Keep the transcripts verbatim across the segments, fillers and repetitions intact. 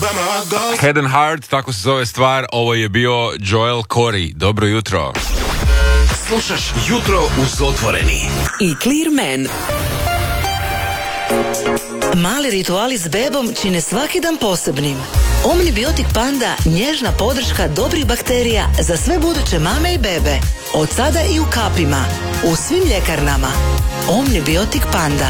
Head and Heart, tako se zove stvar. Ovo je bio Joel Corey. Dobro jutro. Slušaš Jutro uz Otvoreni i Clearman. Mali rituali s bebom čine svaki dan posebnim. Omnibiotik Panda, nježna podrška dobrih bakterija za sve buduće mame i bebe. Od sada i u kapima, u svim ljekarnama. Omnibiotik Panda.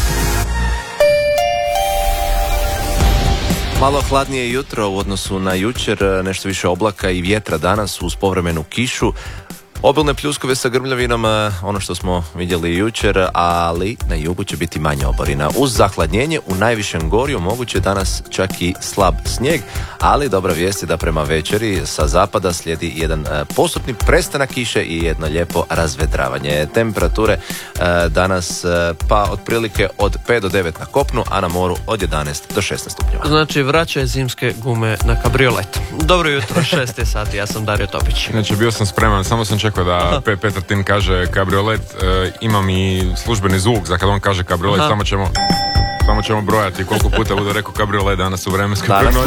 Malo hladnije jutro u odnosu na jučer, nešto više oblaka i vjetra danas uz povremenu kišu. Obilne pljuskove sa grmljavinom, ono što smo vidjeli jučer, ali na jugu će biti manje oborina. Uz zahladnjenje u najvišem gorju moguće danas čak i slab snijeg, ali dobra vijest je da prema večeri sa zapada slijedi jedan postupni prestanak kiše i jedno lijepo razvedravanje. Temperature danas pa otprilike od pet do devet na kopnu, a na moru od jedanaest do šesnaest stupnjeva. Znači vraćaj zimske gume na kabriolet. Dobro jutro, šest je sati, ja sam Dario Topić. Znači bio sam spreman, samo sam čekao da Pe- Petar Tin kaže kabriolet, e, imam i službeni zvuk za kad on kaže kabriolet. Aha. samo ćemo samo ćemo brojati koliko puta bude rekao kabriolet danas u vremenskoj prognozi.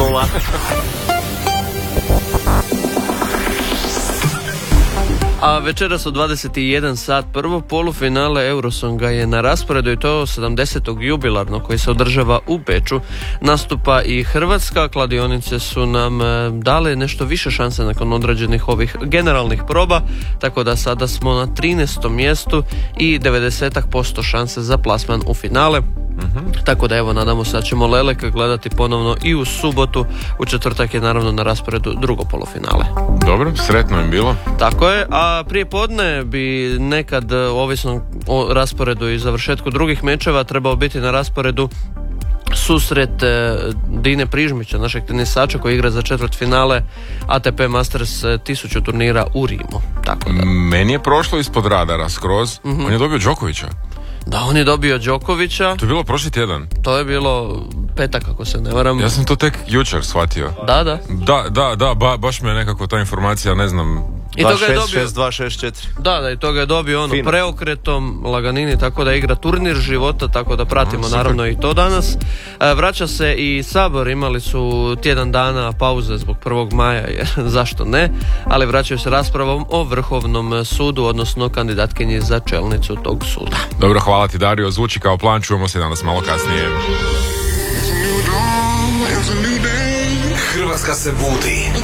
A večeras u dvadeset jedan sat prvo polufinale Eurosonga je na rasporedu i to sedamdesetog jubilarno koji se održava u Beču. Nastupa i Hrvatska, kladionice su nam dale nešto više šanse nakon odrađenih ovih generalnih proba, tako da sada smo na trinaestom mjestu i devedeset posto šanse za plasman u finale. Mm-hmm. Tako da evo, nadamo se da ćemo Leleka gledati ponovno i u subotu. U četvrtak je naravno na rasporedu drugo polufinale. Dobro, sretno im bilo. Tako je, a prije podne bi nekad, ovisno o rasporedu i završetku drugih mečeva, trebao biti na rasporedu susret e, Dine Prižmića, našeg tenisača koji igra za četvrtfinale A T P Masters tisuću turnira u Rimu. Tako da. Meni je prošlo ispod radara skroz. Mm-hmm. On je dobio Đokovića. Da, on je dobio Đokovića. To je bilo prošli tjedan. To je bilo petak, ako se ne varam. Ja sam to tek jučer shvatio. Da, da. Da, da, da, ba, baš me nekako ta informacija, ne znam... I to ga je dobio šest dva šest četiri. Da, da, i to ga je dobio ono Fino. preokretom laganini, tako da igra turnir života, tako da pratimo no, naravno i to danas. E, vraća se i Sabor, imali su tjedan dana pauze zbog prvog maja, jer zašto ne, ali vraćaju se raspravom o Vrhovnom sudu, odnosno kandidatkinji za čelnicu tog suda. Dobro, hvala ti Dario, zvuči kao plan, čujemo se danas malo kasnije. Hrvatska se budi.